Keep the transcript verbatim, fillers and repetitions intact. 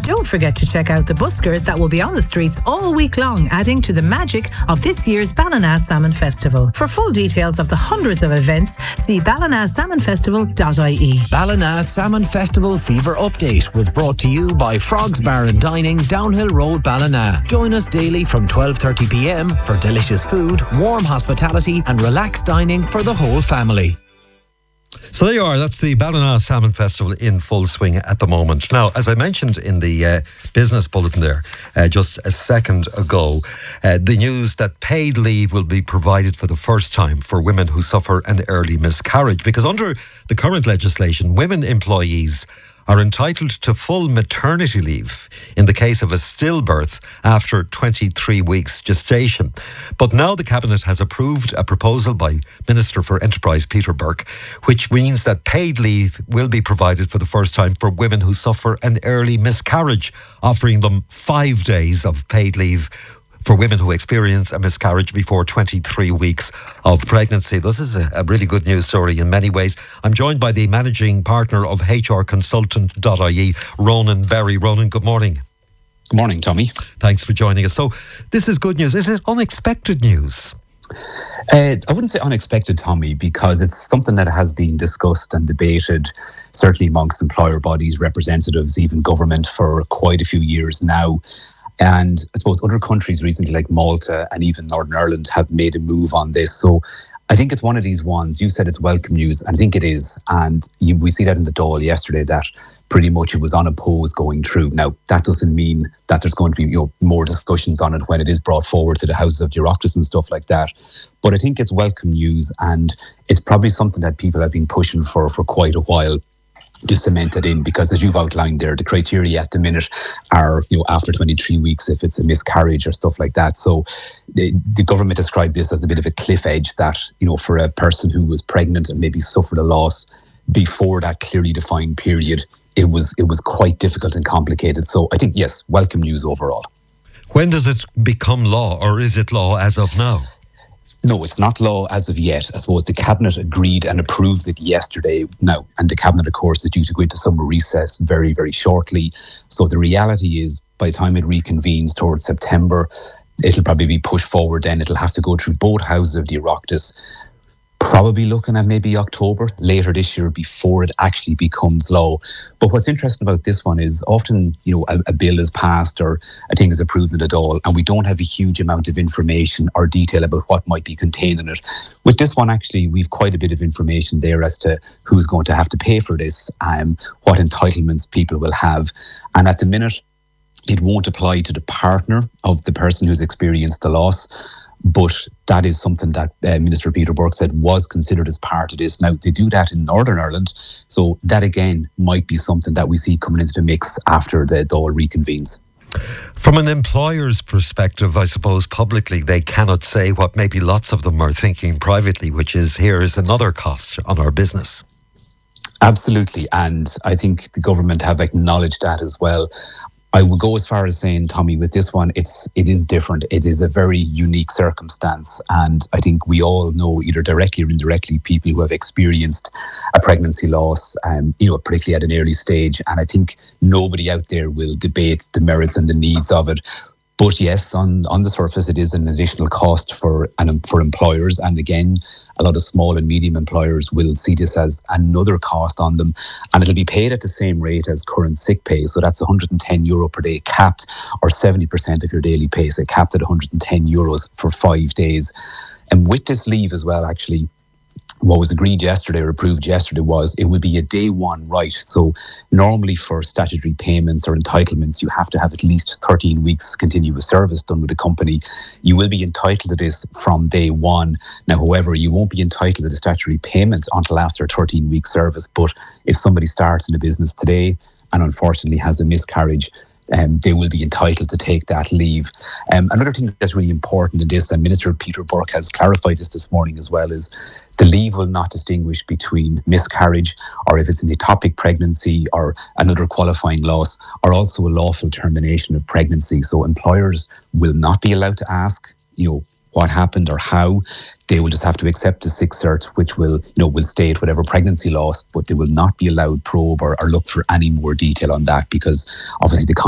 Don't forget to check out the buskers that will be on the streets all week long, adding to the magic of this year's Ballina Salmon Festival. For full details of the hundreds of events, see ballina salmon festival dot I E. Ballina Salmon Festival Fever Update was brought to you by Frogs Bar and Dining, Downhill Road, Ballina. Join us daily from twelve thirty p m for delicious food, warm hospitality and relaxed dining for the whole family. So there you are, that's the Ballina Salmon Festival in full swing at the moment. Now, as I mentioned in the uh, business bulletin there uh, just a second ago, uh, the news that paid leave will be provided for the first time for women who suffer an early miscarriage, because under the current legislation, women employees are entitled to full maternity leave in the case of a stillbirth after twenty-three weeks gestation. But now the Cabinet has approved a proposal by Minister for Enterprise Peter Burke, which means that paid leave will be provided for the first time for women who suffer an early miscarriage, offering them five days of paid leave for women who experience a miscarriage before twenty-three weeks of pregnancy. This is a, a really good news story in many ways. I'm joined by the managing partner of H R consultant dot I E, Ronan Berry. Ronan, good morning. Good morning, Tommy. Thanks for joining us. So this is good news. Is it unexpected news? Uh, I wouldn't say unexpected, Tommy, because it's something that has been discussed and debated, certainly amongst employer bodies, representatives, even government, for quite a few years now. And I suppose other countries recently, like Malta and even Northern Ireland, have made a move on this. So I think it's one of these ones. You said it's welcome news, and I think it is. And you, we see that in the Dáil yesterday, that pretty much it was unopposed going through. Now, that doesn't mean that there's going to be, you know, more discussions on it when it is brought forward to the Houses of the Oireachtas and stuff like that. But I think it's welcome news, and it's probably something that people have been pushing for for quite a while to cement it in, because as you've outlined there, the criteria at the minute are, you know, after twenty-three weeks if it's a miscarriage or stuff like that. So the, the government described this as a bit of a cliff edge that, you know, for a person who was pregnant and maybe suffered a loss before that clearly defined period, it was it was quite difficult and complicated. So I think, yes, welcome news overall. When does it become law, or is it law as of now? No, it's not law as of yet. I suppose the Cabinet agreed and approved it yesterday now, and the Cabinet, of course, is due to go into summer recess very, very shortly. So the reality is, by the time it reconvenes towards September, it'll probably be pushed forward then. It'll have to go through both Houses of the Oireachtas, probably looking at maybe October, later this year, before it actually becomes law. But what's interesting about this one is often, you know, a, a bill is passed or a thing is approved in the Dáil, and we don't have a huge amount of information or detail about what might be contained in it. With this one, actually, we've quite a bit of information there as to who's going to have to pay for this, um, what entitlements people will have. And at the minute, it won't apply to the partner of the person who's experienced the loss. But that is something that uh, Minister Peter Burke said was considered as part of this. Now, they do that in Northern Ireland, so that again might be something that we see coming into the mix after the Dáil reconvenes. From an employer's perspective, I suppose publicly they cannot say what maybe lots of them are thinking privately, which is, here is another cost on our business. Absolutely, and I think the government have acknowledged that as well. I would go as far as saying, Tommy, with this one, it's it is different. It is a very unique circumstance. And I think we all know, either directly or indirectly, people who have experienced a pregnancy loss, um, you know, particularly at an early stage. And I think nobody out there will debate the merits and the needs of it. But yes, on, on the surface, it is an additional cost for and for employers. And again, a lot of small and medium employers will see this as another cost on them, and it'll be paid at the same rate as current sick pay. So that's one hundred ten euro per day capped, or seventy percent of your daily pay. So capped at one hundred ten euros for five days. And with this leave as well, actually, what was agreed yesterday or approved yesterday was it would be a day one right. So normally for statutory payments or entitlements, you have to have at least thirteen weeks continuous service done with a company. You will be entitled to this from day one. Now, however, you won't be entitled to the statutory payment until after thirteen weeks service. But if somebody starts in a business today and unfortunately has a miscarriage, Um, they will be entitled to take that leave. Um, another thing that's really important in this, and Minister Peter Burke has clarified this this morning as well, is the leave will not distinguish between miscarriage, or if it's an ectopic pregnancy or another qualifying loss, or also a lawful termination of pregnancy. So employers will not be allowed to ask, you know, what happened or how. They will just have to accept the sick cert, which will, you know, will state whatever pregnancy loss, but they will not be allowed probe or, or look for any more detail on that, because obviously the